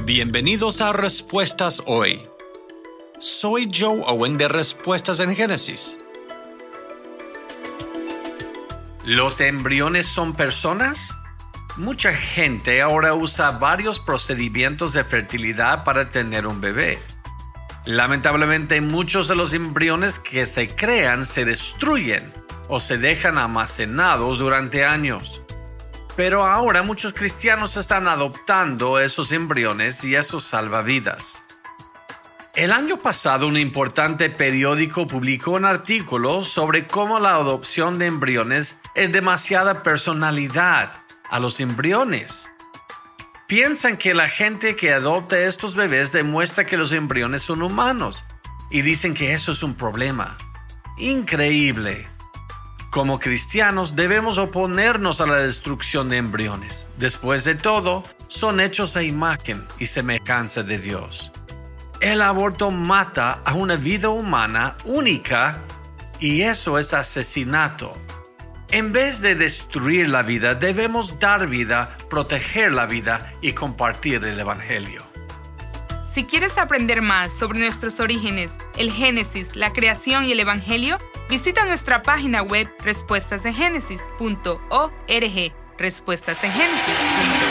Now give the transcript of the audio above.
Bienvenidos a Respuestas Hoy. Soy Joe Owen de Respuestas en Génesis. ¿Los embriones son personas? Mucha gente ahora usa varios procedimientos de fertilidad para tener un bebé. Lamentablemente, muchos de los embriones que se crean se destruyen o se dejan almacenados durante años. Pero ahora muchos cristianos están adoptando esos embriones y eso salva vidas. El año pasado, un importante periódico publicó un artículo sobre cómo la adopción de embriones es demasiada personalidad a los embriones. Piensan que la gente que adopta estos bebés demuestra que los embriones son humanos y dicen que eso es un problema. Increíble. Como cristianos debemos oponernos a la destrucción de embriones. Después de todo, son hechos a imagen y semejanza de Dios. El aborto mata a una vida humana única y eso es asesinato. En vez de destruir la vida, debemos dar vida, proteger la vida y compartir el Evangelio. Si quieres aprender más sobre nuestros orígenes, el Génesis, la creación y el Evangelio, visita nuestra página web respuestasdegénesis.org. respuestasdegénesis.org.